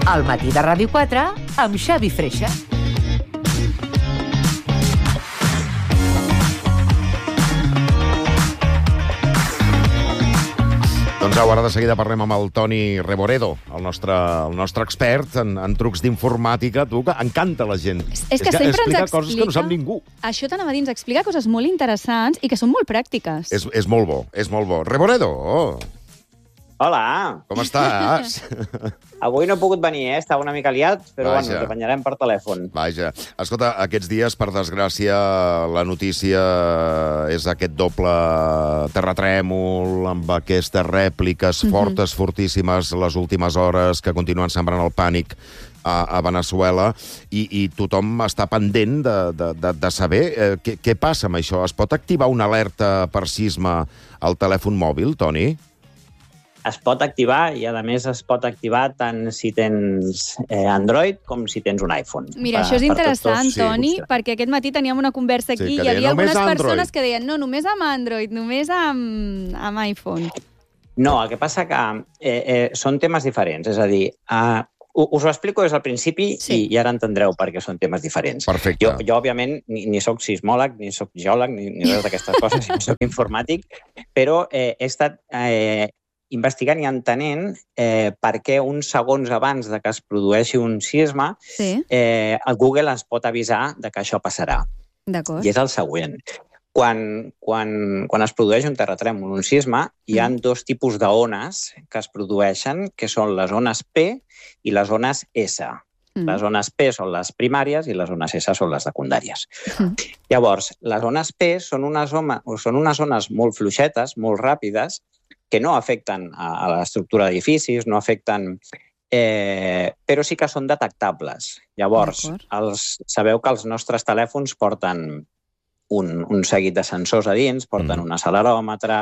Al matí de Ràdio 4 amb Xavi Freixa. Doncs au, ara de seguida parlem amb el Toni Reboredo, el nostre expert en trucs d'informàtica. Tu, que encanta la gent. És que sempre ens explica coses que no sap ningú. Això t'anava a dir, ens explica coses molt interessants i que són molt pràctiques. És molt bo, és molt bo. Reboredo! Hola! Com estàs? Avui no he pogut venir, estava una mica liat, però Vaja. bueno, ens apanyarem per telèfon. Vaja. Escolta, aquests dies, per desgràcia, la notícia és aquest doble terratrèmol amb aquestes rèpliques fortes, fortíssimes, les últimes hores, que continuen sembrant el pànic a Veneçuela, i tothom està pendent de saber què passa amb això. Es pot activar una alerta per sisme al telèfon mòbil, Toni? Es pot activar i, a més, es pot activar tant si tens Android com si tens un iPhone. Mira, això és interessant, Toni, perquè aquest matí teníem una conversa aquí i hi havia algunes persones que deien no, només amb Android, només amb iPhone. No, el que passa que són temes diferents. És a dir, us ho explico des del principi i ara entendreu per què són temes diferents. Perfecte. Jo òbviament, ni soc sismòleg, ni soc geòleg, ni res d'aquestes coses, ni soc informàtic, però he estat investigant i entenent per què uns segons abans de que es produeixi un sisme, el Google ens pot avisar de que això passarà. D'acord. I és el següent. Quan es produeix un terratrèmol, un sisme, hi ha dos tipus d'ones que es produeixen, que són les ones P i les ones S. Les ones P són les primàries i les ones S són les secundàries. Llavors, les ones P són unes ones molt fluixetes, molt ràpides, que no afecten a l'estructura d'edificis, no afecten... però sí que són detectables. Llavors, sabeu que els nostres telèfons porten un seguit de sensors a dins, porten un acceleròmetre,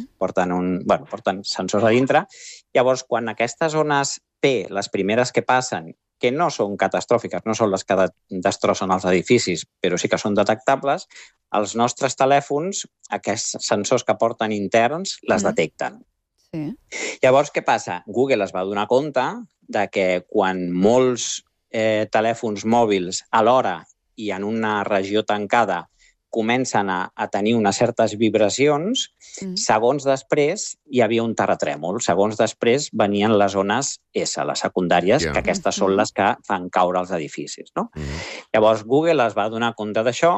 porten sensors a dintre. Llavors, quan aquestes ones P, les primeres que passen, que no són catastròfiques, no són les que destrossen els edificis, però sí que són detectables, els nostres telèfons, aquests sensors que porten interns, les detecten. Llavors, què passa? Google es va donar compte de que quan molts telèfons mòbils alhora i en una regió tancada comencen a tenir unes certes vibracions, segons després hi havia un terratrèmol. Segons després venien les ones S, les secundàries, que aquestes són les que fan caure els edificis. Llavors, Google es va donar compte d'això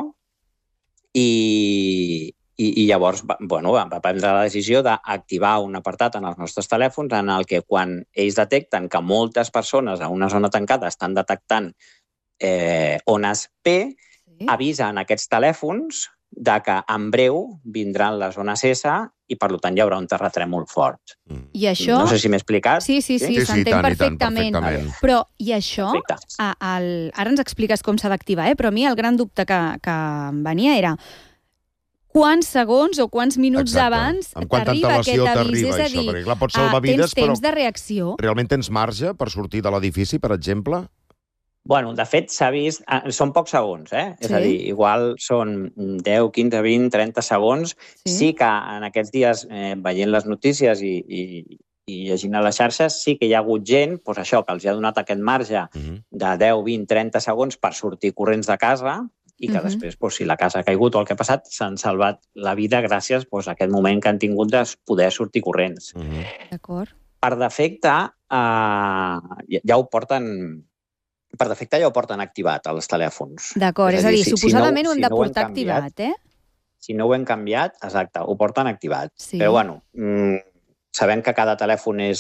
i llavors va prendre la decisió d'activar un apartat en els nostres telèfons en el que quan ells detecten que moltes persones a una zona tancada estan detectant ones P, avisen aquests telèfons que en breu vindran les ones S i, per tant, hi haurà un terratrèmol fort. I això... No sé si m'he explicat. Sí, s'entén perfectament. Però, i això, ara ens expliques com s'ha d'activar, però a mi el gran dubte que em venia era quants segons o quants minuts abans t'arriba aquest avís? És a dir, tens temps de reacció? Realment tens marge per sortir de l'edifici, per exemple? Bueno, de fet, s'ha vist... Són pocs segons, És a dir, igual són 10, 15, 20, 30 segons. Sí que en aquests dies, veient les notícies i llegint a les xarxes, sí que hi ha hagut gent, doncs això, que els ha donat aquest marge de 10, 20, 30 segons per sortir corrents de casa i que després, si la casa ha caigut o el que ha passat, s'han salvat la vida gràcies a aquest moment que han tingut de poder sortir corrents. D'acord. Per defecte, ja ho porten... Per defecte ja ho porten activat, als telèfons. D'acord, és a dir, suposadament ho hem de portar activat, Si no ho hem canviat, exacte, ho porten activat. Però, bueno, sabem que cada telèfon és...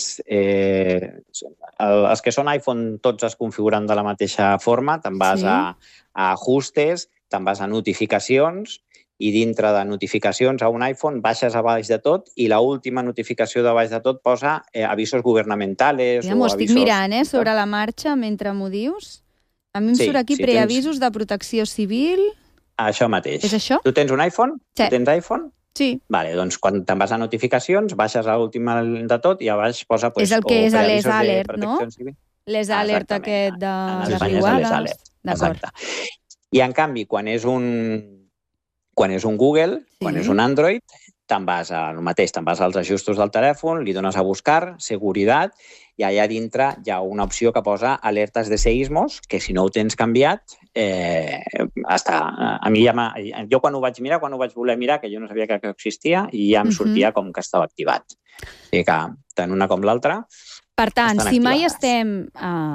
Els que són iPhone tots es configuren de la mateixa forma, te'n vas a ajustes, te'n vas a notificacions, i dintre de notificacions a un iPhone baixes a baix de tot i l'última notificació de baix de tot posa avisos gubernamentals. M'ho estic mirant, sobre la marxa, mentre m'ho dius. A mi em surt aquí preavisos de protecció civil. Això mateix. És això? Tu tens un iPhone? Sí. Tu tens iPhone? Sí. Vale, doncs quan te'n vas a notificacions, baixes a l'última de tot i a baix posa... És el que és l'ES Alert, no? L'ES Alert aquest de les riuades. Exacte. I en canvi, quan és un Google, quan és un Android, te'n vas als ajustos del telèfon, li dones a buscar, seguretat, i allà dintre hi ha una opció que posa alertes de seismos, que si no ho tens canviat, a mi jo quan ho vaig voler mirar, que jo no sabia que existia, i ja em sortia com que estava activat. O sigui que tant una com l'altra. Per tant, si mai estem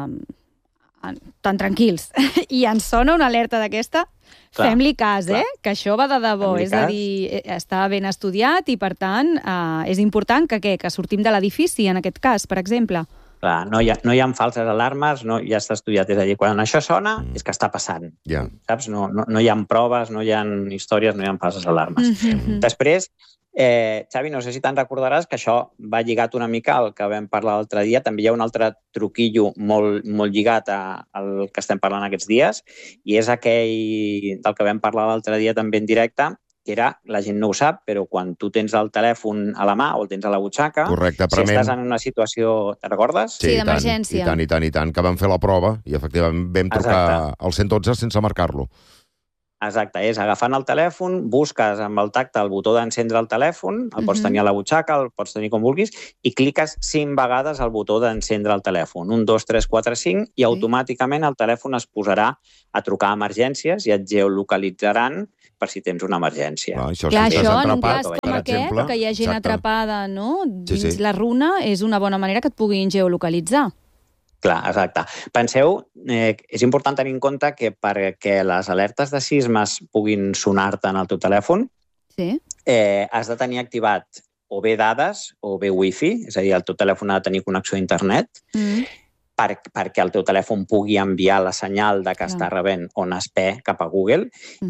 tan tranquils i ens sona una alerta d'aquesta, fem-li cas, que això va de debò, és a dir, està ben estudiat i, per tant, és important que sortim de l'edifici, en aquest cas, per exemple. Clar, no hi ha falses alarmes, ja està estudiat, és a dir, quan això sona és que està passant, saps? No hi ha proves, no hi ha històries, no hi ha falses alarmes. Després, Xavi, no sé si te'n recordaràs que això va lligat una mica al que vam parlar l'altre dia. També hi ha un altre truquillo molt lligat al que estem parlant aquests dies, i és aquell del que vam parlar l'altre dia també en directe, que era, la gent no ho sap, però quan tu tens el telèfon a la mà o el tens a la butxaca, si estàs en una situació, te'n recordes? Sí, d'emergència. I tant, que vam fer la prova i efectivament vam trucar al 112 sense marcar-lo. Exacte, és agafant el telèfon, busques amb el tacte el botó d'encendre el telèfon, el pots tenir a la butxaca, el pots tenir com vulguis, i cliques 5 vegades al botó d'encendre el telèfon. 1, 2, 3, 4, 5, i automàticament el telèfon es posarà a trucar a emergències i et geolocalitzaran per si tens una emergència. Clar, això en un cas com aquest, que hi ha gent atrapada dins la runa, és una bona manera que et puguin geolocalitzar. Clar, exacte. Penseu, és important tenir en compte que perquè les alertes de sismes puguin sonar-te en el teu telèfon, has de tenir activat o bé dades o bé wifi, és a dir, el teu telèfon ha de tenir connexió a internet, perquè el teu telèfon pugui enviar la senyal de que està rebent ONAS P cap a Google,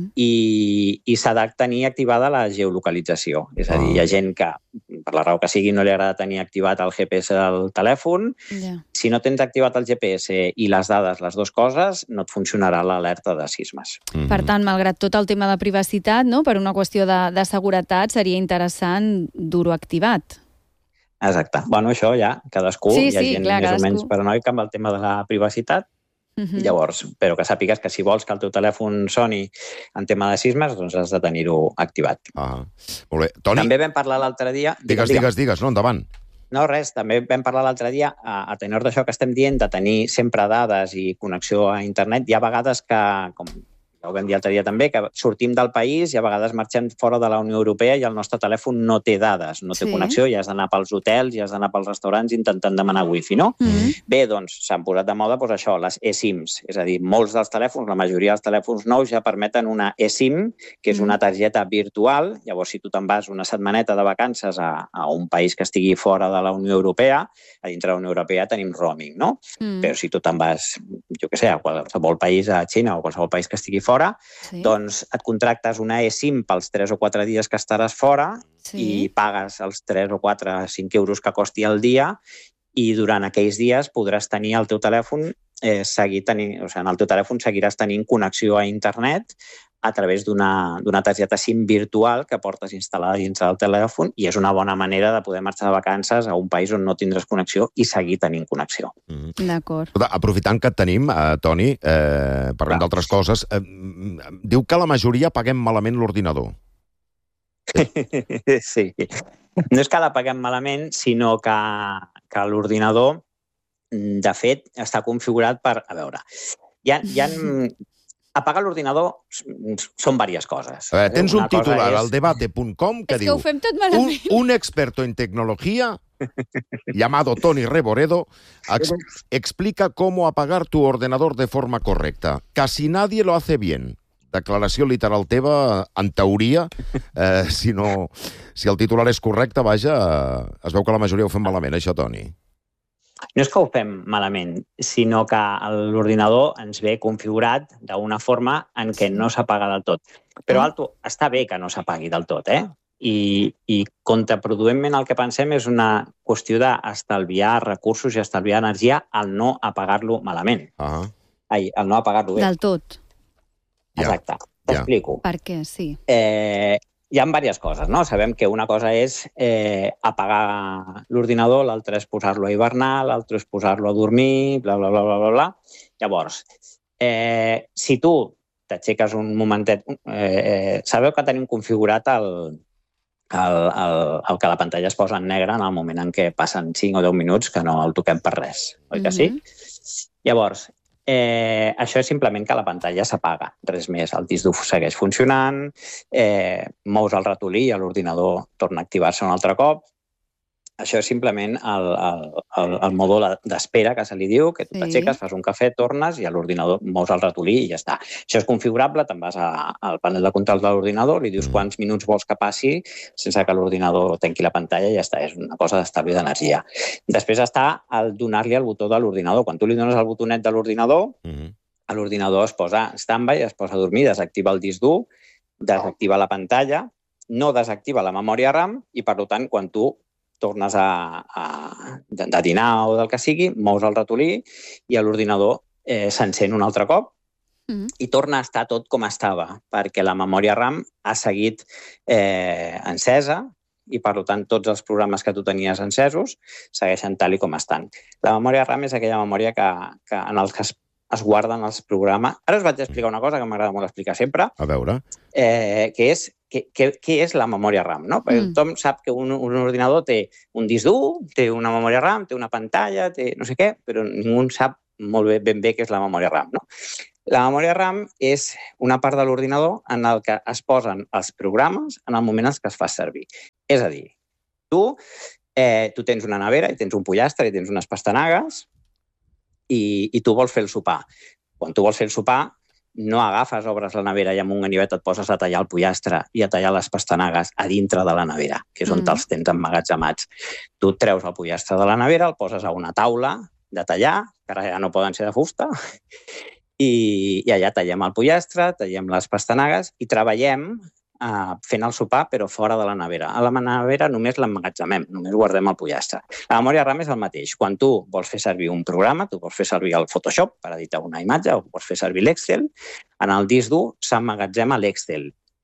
i s'ha de tenir activada la geolocalització. És a dir, hi ha gent que, per la raó que sigui, no li agrada tenir activat el GPS del telèfon. Si no tens activat el GPS i les dades, les dues coses, no et funcionarà l'alerta de sismes. Per tant, malgrat tot el tema de privacitat, per una qüestió de seguretat, seria interessant dur-ho activat. Exacte. Bueno, això ja, cadascú, hi ha gent més o menys paranoica amb el tema de la privacitat. Llavors, però que sàpigues que si vols que el teu telèfon soni en tema de sismes, doncs has de tenir-ho activat. Molt bé. Toni? També vam parlar l'altre dia... Digues, no, endavant. No, res, també vam parlar l'altre dia, a tenor d'això que estem dient, de tenir sempre dades i connexió a internet, hi ha vegades que, com ja ho vam dir l'altre dia també, que sortim del país i a vegades marxem fora de la Unió Europea i el nostre telèfon no té dades, no té connexió, i has d'anar pels hotels i has d'anar pels restaurants intentant demanar wifi, no? Bé, doncs s'han posat de moda això, les eSIMs, és a dir, molts dels telèfons, la majoria dels telèfons nous ja permeten una eSIM, que és una targeta virtual. Llavors, si tu te'n vas una setmaneta de vacances a un país que estigui fora de la Unió Europea, a dintre de la Unió Europea tenim roaming, no? Però si tu te'n vas, jo què sé, a qualsevol país, a Xina o qualsevol país que estigui fora, doncs et contractes una eSIM pels 3 o 4 dies que estaràs fora i pagues els 3 o 4, 5 euros que costi al dia, i durant aquells dies podràs tenir el teu telèfon, en el teu telèfon seguiràs tenint connexió a internet a través d'una targeta SIM virtual que portes instal·lada dins del telèfon, i és una bona manera de poder marxar de vacances a un país on no tindràs connexió i seguir tenint connexió. D'acord. Aprofitant que et tenim, Toni, parlant d'altres coses, diu que la majoria paguem malament l'ordinador. Sí. No és que la paguem malament, sinó que l'ordinador, de fet, està configurat per... A veure, apagar l'ordinador són diverses coses. Tens un titular al debate.com que diu: ho fem tot malament. Un experto en tecnología llamado Toni Reboredo explica cómo apagar tu ordenador de forma correcta. Casi nadie lo hace bien. Declaració literal teva, en teoria, si el titular és correcte, vaja, es veu que la majoria ho fem malament, això, Toni. No és que ho fem malament, sinó que l'ordinador ens ve configurat d'una forma en què no s'apaga del tot. Però està bé que no s'apagui del tot, I contraproduentment el que pensem és una qüestió d'estalviar recursos i estalviar energia al no apagar-lo malament. Al no apagar-lo bé. Del tot. Exacte. T'explico. Per què? Sí. Hi ha diverses coses, no? Sabem que una cosa és apagar l'ordinador, l'altra és posar-lo a hivernar, l'altra és posar-lo a dormir, bla, bla, bla, bla, bla, bla. Llavors, si tu t'aixeques un momentet... Sabeu que tenim configurat el que la pantalla es posa en negre en el moment en què passen 5 o 10 minuts que no el toquem per res, oi que sí? Llavors, això és simplement que la pantalla s'apaga, res més. El disc dur segueix funcionant, mous el ratolí i l'ordinador torna a activar-se un altre cop. Això és simplement el mòdul d'espera, que se li diu, que tu t'aixeques, fas un cafè, tornes i a l'ordinador mous el ratolí i ja està. Això és configurable, te'n vas al panel de control de l'ordinador, li dius quants minuts vols que passi sense que l'ordinador tanqui la pantalla i ja està. És una cosa d'estalvi d'energia. Després està el donar-li el botó de l'ordinador. Quan tu li dones el botonet de l'ordinador, l'ordinador es posa stand-by, es posa a dormir, desactiva el disc dur, desactiva la pantalla, no desactiva la memòria RAM i, per tant, quan tu tornes de dinar o del que sigui, mous el ratolí i l'ordinador s'encén un altre cop i torna a estar tot com estava, perquè la memòria RAM ha seguit encesa i, per tant, tots els programes que tu tenies encesos segueixen tal i com estan. La memòria RAM és aquella memòria en els que es guarden els programes. Ara us vaig explicar una cosa que m'agrada molt explicar sempre. A veure. Que és què és la memòria RAM, no? Perquè tothom sap que un ordinador té un disc dur, té una memòria RAM, té una pantalla, té no sé què, però ningú sap molt ben bé què és la memòria RAM, no? La memòria RAM és una part de l'ordinador en el que es posen els programes en el moment en què es fa servir. És a dir, tu tens una nevera i tens un pollastre i tens unes pastanagues i tu vols fer el sopar. Quan tu vols fer el sopar, no agafes, obres la nevera i amb un ganivet et poses a tallar el pollastre i a tallar les pastanagues a dintre de la nevera, que és on els tens emmagatzemats. Tu treus el pollastre de la nevera, el poses a una taula de tallar, que ara ja no poden ser de fusta, i allà tallem el pollastre, tallem les pastanagues i treballem fent el sopar, però fora de la nevera. A la nevera només l'emmagatzemem, només guardem el pollastre. La memòria RAM és el mateix. Quan tu vols fer servir un programa, tu vols fer servir el Photoshop per editar una imatge o vols fer servir l'Excel, en el disc dur s'emmagatzema l'Excel.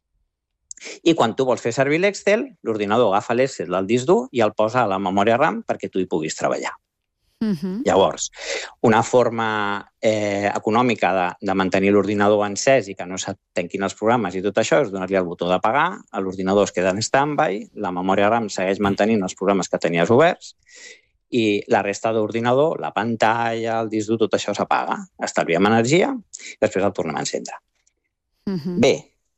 I quan tu vols fer servir l'Excel, l'ordinador agafa l'Excel del disc dur i el posa a la memòria RAM perquè tu hi puguis treballar. Llavors, una forma econòmica de mantenir l'ordinador encès i que no se tanquin els programes i tot això és donar-li el botó d'apagar, l'ordinador es queda en stand-by, la memòria RAM segueix mantenint els programes que tenies oberts i la resta d'ordinador, la pantalla, el disc dur, tot això s'apaga. Estalviem energia i després el tornem a encendre. Bé,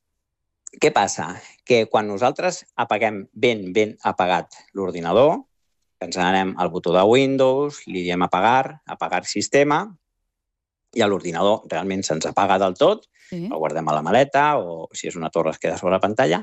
què passa? Que quan nosaltres apaguem ben apagat l'ordinador, ens anem al botó de Windows, li diem apagar sistema, i l'ordinador realment se'ns apaga del tot, el guardem a la maleta, o si és una torre es queda sobre la pantalla.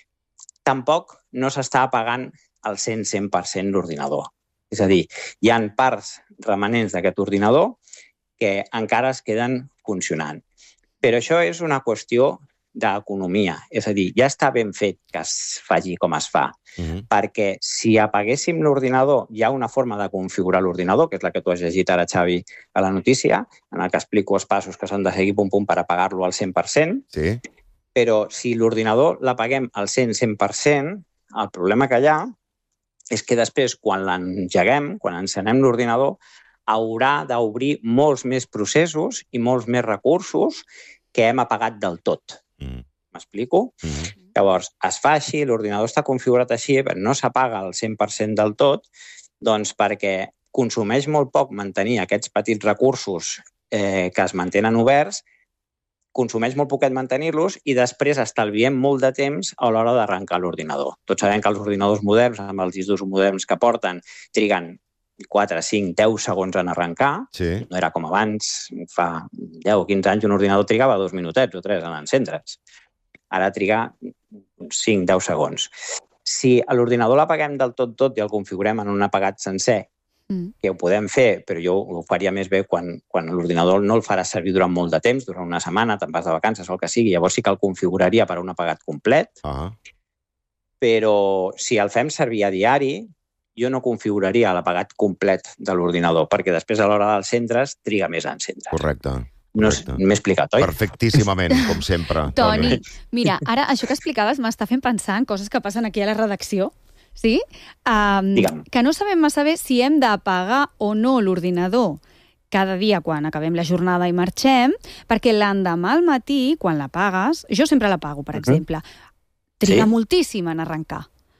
Tampoc no s'està apagant al 100% l'ordinador. És a dir, hi ha parts remanents d'aquest ordinador que encara es queden funcionant. Però això és una qüestió d'economia. És a dir, ja està ben fet que es faci com es fa, perquè si apaguéssim l'ordinador, hi ha una forma de configurar l'ordinador, que és la que tu has llegit ara, Xavi, a la notícia, en la que explico els passos que s'han de seguir per apagar-lo al 100%, però si l'ordinador l'apaguem al 100%, el problema que hi ha és que després, quan l'engeguem, quan encenem l'ordinador, haurà d'obrir molts més processos i molts més recursos que hem apagat del tot. M'explico? Llavors, es fa així, l'ordinador està configurat així, però no s'apaga al 100% del tot, doncs perquè consumeix molt poc mantenir aquests petits recursos que es mantenen oberts, consumeix molt poquet mantenir-los i després estalviem molt de temps a l'hora d'arrencar l'ordinador. Tots sabem que els ordinadors moderns, amb els discs durs moderns que porten, triguen 4, 5, 10 segons en arrencar. No era com abans, fa 10 o 15 anys un ordinador trigava 2 minutets o 3 en encendre's. Ara triga 5, 10 segons. Si l'ordinador l'apaguem del tot i el configurem en un apagat sencer, que ho podem fer, però jo ho faria més bé quan l'ordinador no el farà servir durant molt de temps, durant una setmana, te'n vas de vacances o el que sigui, llavors sí que el configuraria per a un apagat complet, però si el fem servir a diari, jo no configuraria l'apagat complet de l'ordinador, perquè després a l'hora d'encendre's triga més a encendre. Correcte. M'he explicat, oi? Perfectíssimament, com sempre. Toni, mira, ara això que explicaves m'està fent pensar en coses que passen aquí a la redacció, sí? Que no sabem massa bé si hem d'apagar o no l'ordinador cada dia quan acabem la jornada i marxem, perquè l'endemà al matí, quan l'apagues, jo sempre l'apago, per exemple, triga moltíssim en arrencar.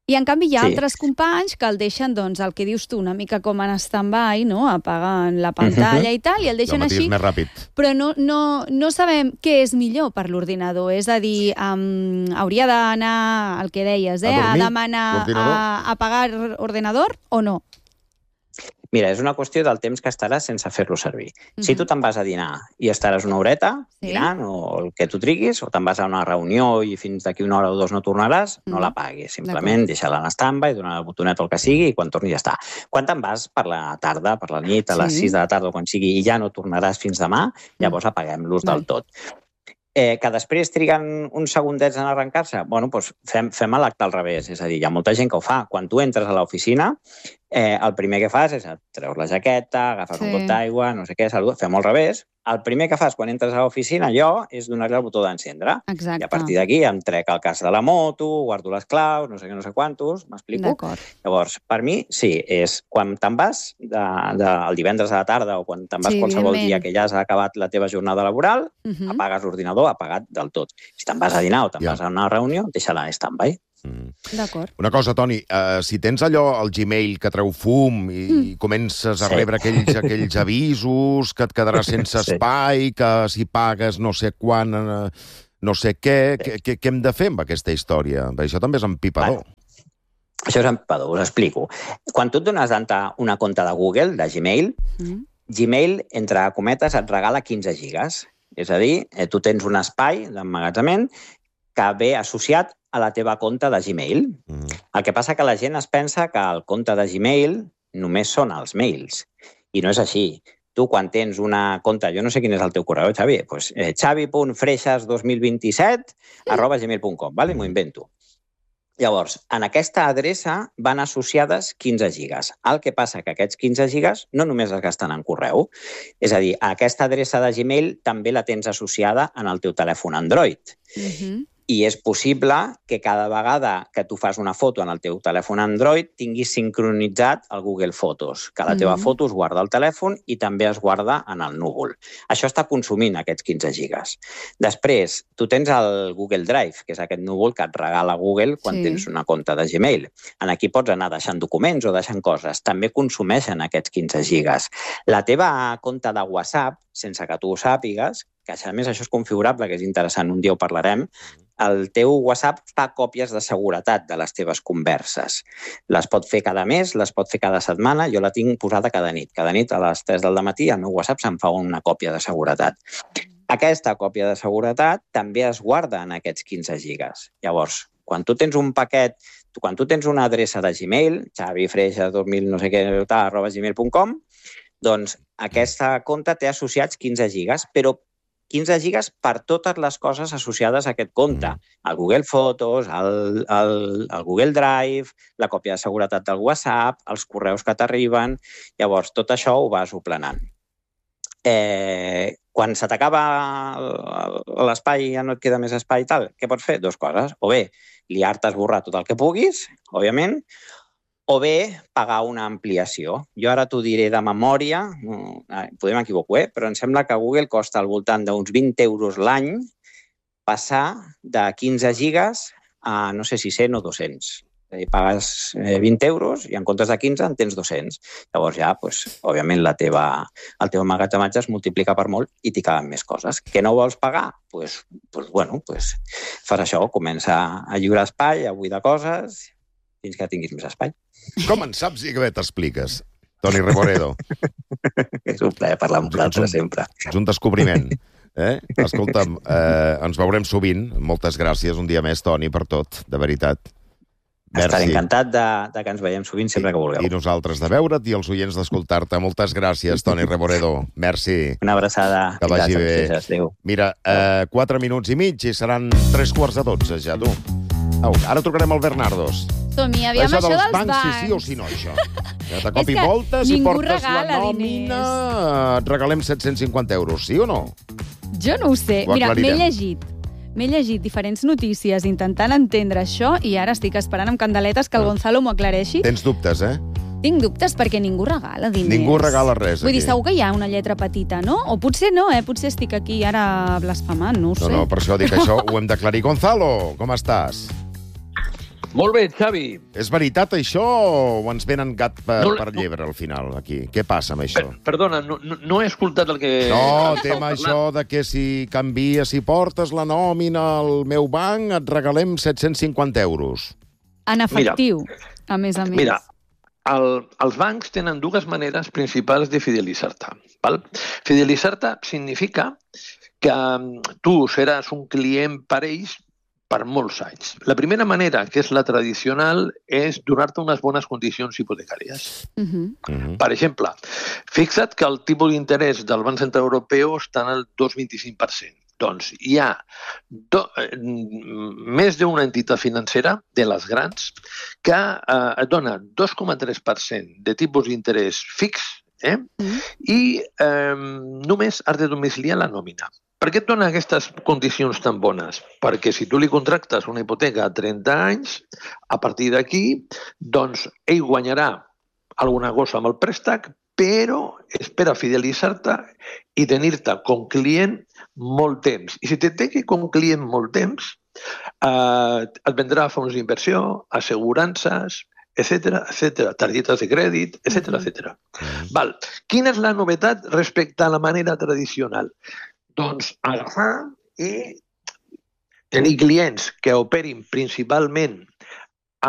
I, en canvi, hi ha altres companys que el deixen, doncs, el que dius tu, una mica com en stand-by, no? Apagant la pantalla i tal, i el deixen així. Més ràpid. Però no sabem què és millor per l'ordinador. És a dir, hauria d'anar, el que deies, a demanar a apagar l'ordinador o no? Mira, és una qüestió del temps que estaràs sense fer-lo servir. Si tu te'n vas a dinar i estaràs una horeta dinant, o el que tu triguis, o te'n vas a una reunió i fins d'aquí una hora o dues no tornaràs, no la paguis. Simplement deixa-la en stand-by, donar el botonet o el que sigui i quan torni ja està. Quan te'n vas per la tarda, per la nit, a les 6 de la tarda o quan sigui, i ja no tornaràs fins demà, llavors apaguem-los del tot. Que després triguen uns segundets en arrencar-se? Bueno, doncs fem l'acte al revés. És a dir, hi ha molta gent que ho fa. Quan tu entres a l'oficina, el primer que fas és treus la jaqueta, agafes un got d'aigua, no sé què, saluda, fem al revés. El primer que fas quan entres a l'oficina, és donar-li el botó d'encendre. Exacte. I a partir d'aquí em trec el casc de la moto, guardo les claus, no sé què, no sé quantos, m'explico? Llavors, per mi, sí, és quan te'n vas el divendres a la tarda o quan te'n vas qualsevol dia que ja has acabat la teva jornada laboral, apagues l'ordinador apagat del tot. Si te'n vas a dinar o te'n vas a una reunió, deixa-la en stand-by. D'acord. Una cosa, Toni, si tens allò al Gmail que treu fum i comences a rebre aquells avisos, que et quedaràs sense espai, que si pagues no sé quan, no sé què hem de fer amb aquesta història? Això també és empipador. Això és empipador, us explico. Quan tu et dones d'alta una compte de Google, de Gmail, Gmail, entre cometes, et regala 15 gigas. És a dir, tu tens un espai d'emmagatzemament que ve associat a la teva compte de Gmail. El que passa que la gent es pensa que el compte de Gmail només són els mails. I no és així. Tu, quan tens una compte, jo no sé quin és el teu correu, Xavi, doncs xavi.freixas2027@gmail.com, vale? M'ho invento. Llavors, en aquesta adreça van associades 15 gigas. El que passa que aquests 15 gigas no només es gasten en correu. És a dir, aquesta adreça de Gmail també la tens associada en el teu telèfon Android. I és possible que cada vegada que tu fas una foto en el teu telèfon Android tinguis sincronitzat el Google Fotos, que la teva foto es guarda al telèfon i també es guarda en el núvol. Això està consumint aquests 15 gigas. Després, tu tens el Google Drive, que és aquest núvol que et regala Google quan tens una compte de Gmail. Aquí pots anar deixant documents o deixant coses. També consumeixen aquests 15 gigas. La teva compte de WhatsApp, sense que tu ho sàpigues, que a més això és configurable, que és interessant, un dia ho parlarem, el teu WhatsApp fa còpies de seguretat de les teves converses. Les pot fer cada mes, les pot fer cada setmana, jo la tinc posada cada nit. Cada nit a les 3 del matí el meu WhatsApp se'm fa una còpia de seguretat. Aquesta còpia de seguretat també es guarda en aquests 15 gigas. Llavors, quan tu tens un paquet, quan tu tens una adreça de Gmail, xavifreixas2000 no sé què, @gmail.com, doncs aquesta compte té associats 15 gigas, però 15 gigas per totes les coses associades a aquest compte. El Google Fotos, el Google Drive, la còpia de seguretat del WhatsApp, els correus que t'arriben. Llavors, tot això ho vas oplenant. Quan se t'acaba l'espai i ja no et queda més espai i tal, què pots fer? Dues coses. O bé, liar-te a esborrar tot el que puguis, òbviament, o bé pagar una ampliació. Jo ara t'ho diré de memòria, podem equivocar, però em sembla que a Google costa al voltant d'uns 20 euros l'any passar de 15 gigas a, no sé si 100 o 200. És a dir, pagues 20 euros i en comptes de 15 en tens 200. Llavors ja, òbviament, el teu emmagatzematge es multiplica per molt i t'hi caben més coses. Que no vols pagar? Doncs fas això, comença a lliurar espai, a buidar coses, fins que tinguis més espai. Com en saps i què t'expliques, Toni Reboredo? És un plaer parlar amb vosaltres sempre. És un descobriment. Escolta'm, ens veurem sovint. Moltes gràcies un dia més, Toni, per tot, de veritat. Estaré encantat que ens veiem sovint sempre que vulgueu. I nosaltres de veure't i els oients d'escoltar-te. Moltes gràcies, Toni Reboredo. Merci. Una abraçada. Que vagi bé. Mira, 4 minuts i mig i seran 3:45 ja, tu. Ara trucarem al Bernardos. Som-hi, aviam això dels bancs. Si sí o si no, això. De cop i volta, si portes la nòmina, et regalem 750 euros, sí o no? Jo no ho sé. Mira, m'he llegit diferents notícies intentant entendre això i ara estic esperant amb candeletes que el Gonzalo m'ho aclareixi. Tens dubtes, eh? Tinc dubtes perquè ningú regala diners. Ningú regala res, Vull dir, segur que hi ha una lletra petita, no? O potser no, Potser estic aquí ara blasfemant, no ho sé. No, per això dic això, ho hem d'aclarir. Gonzalo, com estàs? Molt bé, Xavi. És veritat això o ens venen gat per llebre al final, aquí? Què passa amb això? Perdona, no he escoltat el que... No, tema això de que si canvies, si portes la nòmina al meu banc, et regalem 750 euros. En efectiu, a més a més. Mira, els bancs tenen dues maneres principals de fidelitzar-te. Fidelitzar-te significa que tu seràs un client per ells per molts anys. La primera manera, que és la tradicional, és donar-te unes bones condicions hipotecàries. Per exemple, fixa't que el tipus d'interès del Banc Central Europeu està en el 2,25%. Doncs hi ha més d'una entitat financera, de les grans, que et dona 2,3% de tipus d'interès fix i només has de domiciliar la nòmina. Per què et dona aquestes condicions tan bones? Perquè si tu li contractes una hipoteca a 30 anys, a partir d'aquí, doncs ell guanyarà alguna cosa amb el préstec, però espera fidelitzar-te i tenir-te com client molt temps. I si te té com client molt temps, et vendrà fons d'inversió, assegurances, etcètera, targetes de crèdit, etcètera. Quina és la novetat respecte a la manera tradicional? Doncs agafar i tenir clients que operin principalment